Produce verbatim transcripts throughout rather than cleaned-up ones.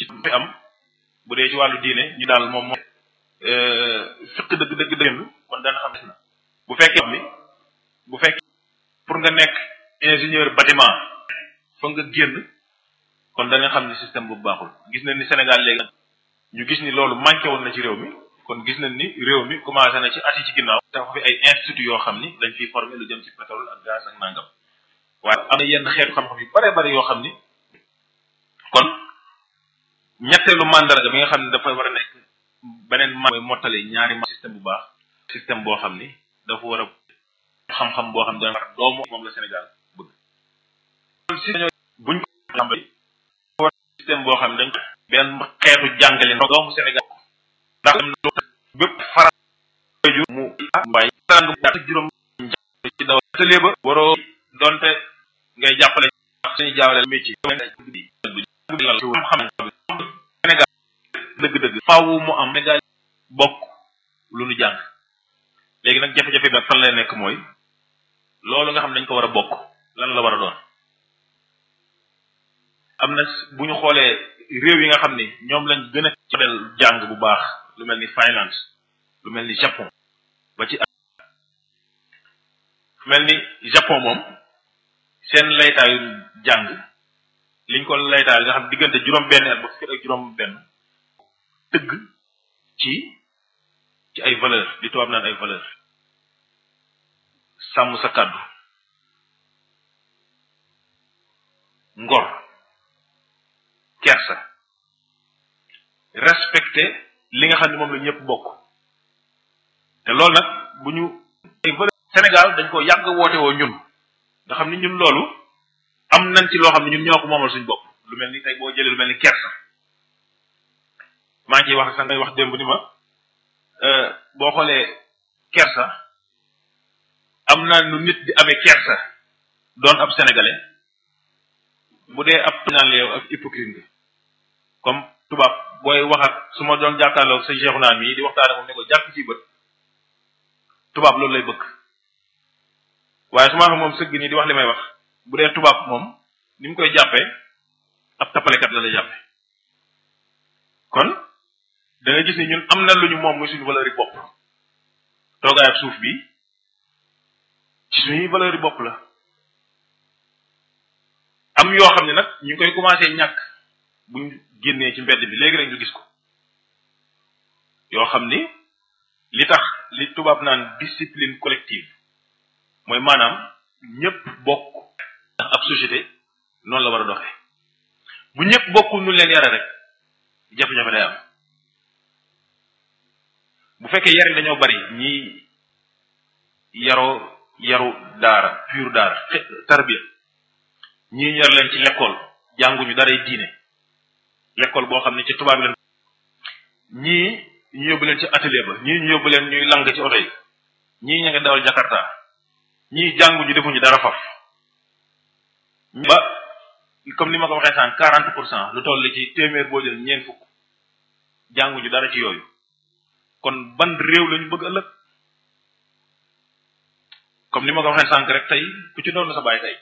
fi am bu dee ci wàllu diine ñu daal moom mooy fiq dëgg dëgg dëgg kon dana xam na bu fekkee ni bu fekkee pour nga nekk ingénieur bâtiment fa nga génn kon da nga xam ni système bu baaxul gis nañ ni Sénégal léegi ñu gis ni loolu manqué woon na ci réew mi kon gis nañ ni réew mi commencé na ci at yi ci ginnaaw dafa fi ay institut yoo xam ni dañ fiy former lu jëm ci pétrole ak gaz ak nangam waaye am na yenn xeetu xam-xam yu bare bare yoo xam ni kon ñetteelu mandarga bi nga xam ne dafa war a nekk beneen man mooy mottale ñaari ma système bu baax système boo xam ni dafa war a xam-xam boo xam ne dana war doomu moom la Sénégal bëgg buñ ko xam war système boo xam ne dañ ko benn xeetu jàngale doomu Sénégal ndax bépp fara ju mu mbay tàng ak juróom ci daw atelier ba waroo donte ngay jàppale suñu jaawale métier xam-xam Sénégal dëgg-dëgg faaw mu am Sénégal bokk lu nu jàng léegi nag jafe-jafe bi nag fan lay nekk mooy loolu nga xam dañ ko war a bokk lan la war a doon am na bu ñu xoolee réew yi nga xam ni ñoom lañ gën a codel jàng bu baax lu mel ni Finlande lu mel ni Japon ba ci mel ni Japon moom seen laytaayu jàng liñ ko laytaay nga xam diggante juróom benn at ba fukki ak juróom benn tëgg ci ci ay valeur li tubaab naan ay valeur sàmm sa kàddu ngor kersa respecté li nga xam ne moom la ñëpp bokk te loolu nag bu ñu ay valeur Sénégal dañ ko yàgg woote woo ñun nga xam ni ñun loolu am nañ ci loo xam ne ñun ñoo ko moomal suñ bopp lu mel ni tey boo jëlee lu mel ni kersa maa ngi ciy wax sax ngay wax démb ni ma boo xoolee kersa am na nu nit di amee kersa doon ab sénégalais bu dee ab naan la yow ak hypocrite nga comme tubaab booy wax ak su ma doon jàkkaarloog sa jeexu naan mii di waxtaan ak moom ne ko jàkk ci bët tubaab loolu lay bëgg waaye su ma xam moom sëgg nii di wax li may wax bu dee tubaab moom ni mu koy jàppee ab tappalekat la lay jàppe kon da nga gis ni ñun am na lu ñu moom muy suñu valeur yi bopp toogaay ak suuf bi ci suñuy valeur yi bopp la am yoo xam ne nag ñu ngi koy commencé ñàkk buñ génnee ci mbedd bi léegi rek ñu gis ko yoo xam ni li tax li tubaab naan discipline collective mooy maanaam ñëpp bokk ndax ab société noonu la war a doxee bu ñëpp bokkul ñu leen yare rek jafe-jafe day am bu fekkee yar yi dañoo bari ñi yaroo yaru daara pur daara tarbiya ñii yar leen ci l'école jànguñu daray diine l'école boo xam ne ci tubaab leen ñii ñu yóbbu leen ci atelier ba ñii ñu yóbbu leen ñuy lang ci oto yi ñii ña nga dawal Jakarta ñii jànguñu defuñu dara faf ba comme ni ma ko waxee sànq quarante pour cent lu toll ci téeméer boo jël ñeent fukk jànguñu dara ci yooyu kon ban réew lañu bëgg ëllëg comme ni ma ko waxee sànq rek tey ku ci doon sa baay tey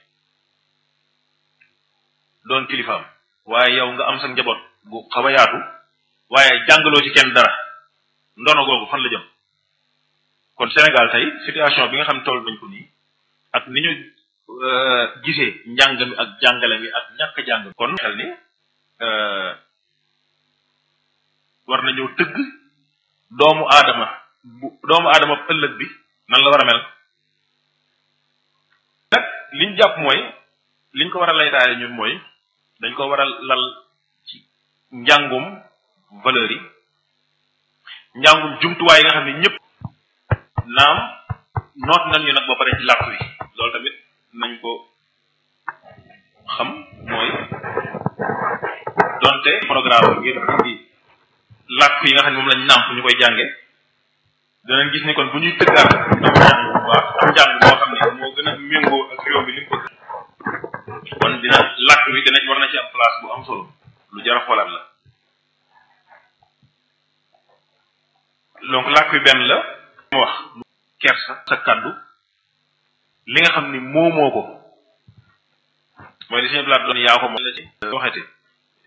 doon kilifaam waaye yow nga am sa njaboot gu xaw a yaatu waaye jàngaloo ci kenn dara ndono googu fan la jëm kon Sénégal tey situation bi nga xam ne toll nañ ko nii ak ni ñu gisee njàng mi ak jàngale mi ak ñàkk jàng kon xel ni war na ñëw tëgg doomu aadama bu doomu aadama ëllëg bi nan la war a mel nag liñ jàpp mooy liñ ko war a laytaale ñun mooy dañ ko war a lal ci njàngum valeur yi njàngum jumtuwaay yi nga xam ne ñëpp naam noot nañ ñu nag ba pare ci làkk wi loolu tamit nañ ko xam mooy donte programme ngir indi làkk yi nga xam ne moom lañ nàmp ñu koy jànge danañ gis ni kon bu ñuy tëggaat am njàng bu baax am njàng boo xam ne moo gën a méngoo ak réew mi li mu bëgg kon dina làkk wi dinañ war na ci am place bu am solo lu jar a xoolaat la donc làkk wi benn la mu wax kersa sa kàddu li nga xam ni moomoo ko mooy li suñu blaat doon yaa ko moom la ci waxete